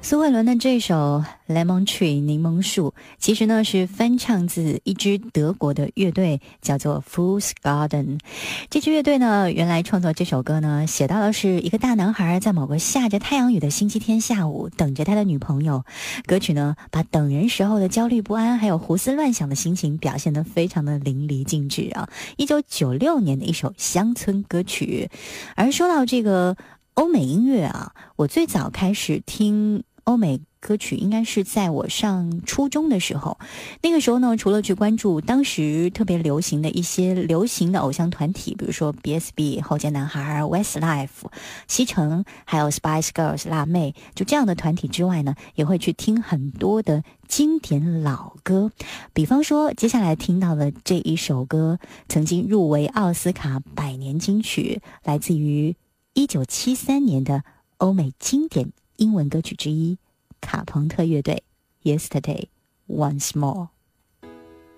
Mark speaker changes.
Speaker 1: 苏慧伦的这首 Lemon Tree 柠檬树其实呢是翻唱自一支德国的乐队，叫做 Fool's Garden。 这支乐队呢原来创作这首歌呢写到的是一个大男孩在某个下着太阳雨的星期天下午等着他的女朋友。歌曲呢把等人时候的焦虑不安还有胡思乱想的心情表现得非常的淋漓尽致啊，1996年的一首乡村歌曲。而说到这个欧美音乐啊，我最早开始听欧美歌曲应该是在我上初中的时候。那个时候呢，除了去关注当时特别流行的一些流行的偶像团体，比如说 BSB 后街男孩、Westlife 西城，还有 Spice Girls 辣妹，就这样的团体之外呢，也会去听很多的经典老歌。比方说接下来听到的这一首歌曾经入围奥斯卡百年金曲，来自于1973年的欧美经典英文歌曲之一，卡朋特乐队 Yesterday Once More。